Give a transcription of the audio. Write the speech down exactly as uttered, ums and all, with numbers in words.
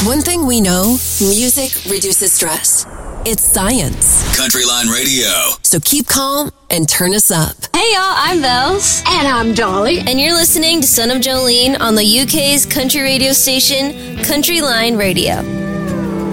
One thing we know, music reduces stress. It's science. Countryline Radio. So keep calm and turn us up. Hey y'all, I'm Vels. And I'm Dolly. And you're listening to Son of Jolene on the U K's country radio station, Countryline Radio.